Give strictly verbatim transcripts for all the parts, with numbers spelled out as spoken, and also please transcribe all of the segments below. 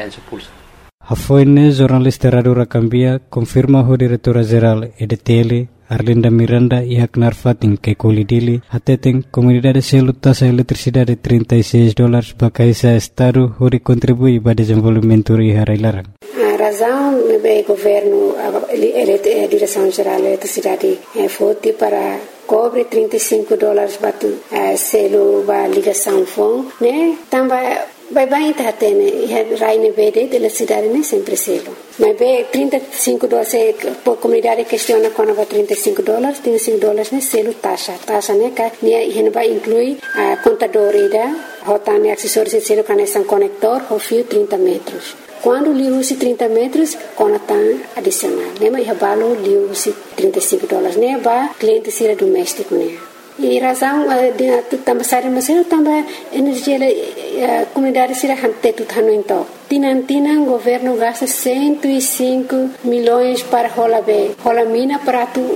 Aliança Pulsa. Hafoine jornalista Rádio Rakambia confirma o diretora-geral E D T L Arlinda Miranda e Haknar Fatin que colidili hateteng comunidade selo taxa eletricidade trinta e seis dólares para caisa Estado hori contribui para desenvolvimento e harailarang. A razão é o governo, a direção-geral da eletricidade foi para cobre trinta e cinco dólares para o selo para ligação fone, né? Também vai bem tá tendo e raine bede de eletricidade nem sempre selo. Mas bem trinta e cinco dólares a comunidade questiona quando vai trinta e cinco dólares, trinta e cinco dólares né selo taxa, taxa né que ne vai inclui a contador ida, rotane acessórios de selo conexão conector, o fio trinta metros. Quando liu-se trinta metros, conta adicional. Né? Mas o valor liu-se trinta e cinco dólares. Né? Para cliente ser doméstico. Né? E razão de também sair mas também energia a comunidade será hante tudo então. Tinan tinan governo gasta cento e cinco milhões para rola be rola mina para tu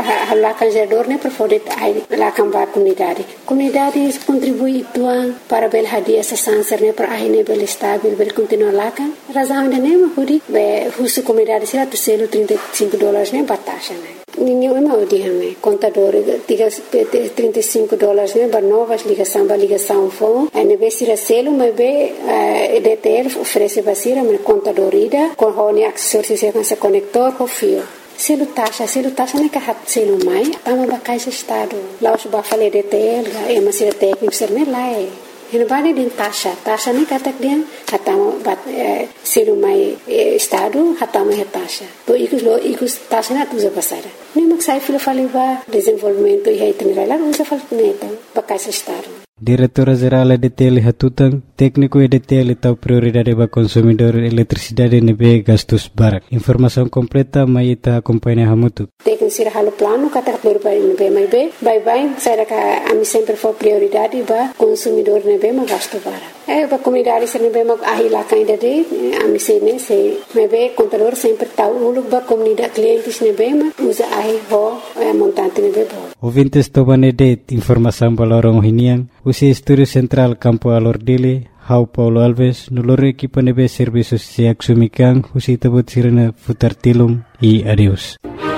lá canjador né para poder lá cambar comunidade. Comunidade contribui tuan para bel hadia essa sanser né para aí né bel estável bel continuar lá kan. Razão de nem huri be husu comunidade será tu selo trinta e cinco dólares né batasha né. Ninguém mau dia né contador tiga trinta e cinco dólares né para novas ligação para ligação fone. Aí be será selo mas be E D T L oferece basira mas contador ida com hone acessórios se conector com fio. Selo taxa, selo taxa não é que há selo mais, tama ba caixa estado. Lá os ba falei de T L, é uma selo técnico ser nem lá é. Ele vai de taxa, taxa nem kata dia, hatama ba selo mais estado, hatama é taxa. To ikus lo ikus taxa na tuza passada. Nem mak sai filo falei ba desenvolvimento e aí tem lá usa falei neta ba caixa estado. Diretora-geral E D T L Hatutang, técnico E D T L tahu prioridade para consumidor eletricidade nebe gastos barak. Informação completa mai ita acompanha hamutu. Técnico sira halo plano kata prioridade nebe mai be, bye bye, saya ka ami sempre for prioridade para consumidor nebe ma gasto barak. Eh para comunidade sira nebe ma ahila kainda de ami se ne se nebe contador sempre tahu uluk ba comunidade clientes nebe ma usa ahi ho montante nebe bo. Ouvintes tobane de informação balorong hiniang usi Estúdio Central Campo Alordile, Hau Paulo Alves, noloro equipa nebe serviços se axumikan, usi tabut sirena futar tilum e adeus.